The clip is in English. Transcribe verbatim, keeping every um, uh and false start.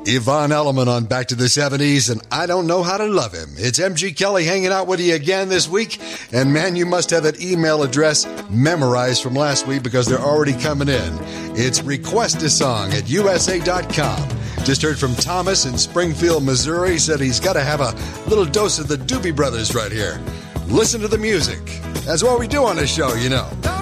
Yvonne Elliman on Back to the seventies, and I Don't Know How to Love Him. It's M G Kelly hanging out with you again this week. And man, you must have that email address memorized from last week because they're already coming in. It's request a song at U S A dot com. Just heard from Thomas in Springfield, Missouri. He said he's got to have a little dose of the Doobie Brothers right here. Listen to the music. That's what we do on this show, you know.